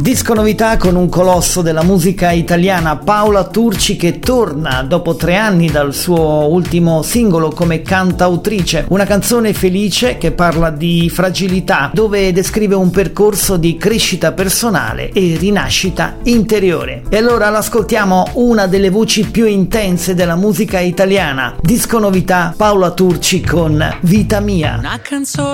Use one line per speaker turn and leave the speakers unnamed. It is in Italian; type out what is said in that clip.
Disco novità con un colosso della musica italiana, Paola Turci, che torna dopo 3 anni dal suo ultimo singolo come cantautrice. Una canzone felice che parla di fragilità, dove descrive un percorso di crescita personale e rinascita interiore. E allora l'ascoltiamo, una delle voci più intense della musica italiana. Disco novità, Paola Turci con Vita Mia.
Una canzone